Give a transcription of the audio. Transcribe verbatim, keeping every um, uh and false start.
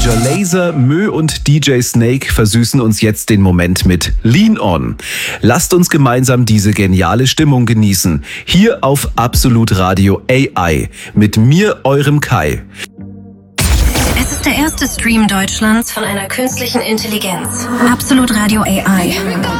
Major Lazer, Mö und D J Snake versüßen uns jetzt den Moment mit Lean On. Lasst uns gemeinsam diese geniale Stimmung genießen. Hier auf Absolut Radio A I. Mit mir, eurem Kai. Es ist der erste Stream Deutschlands von einer künstlichen Intelligenz. Absolut Radio A I.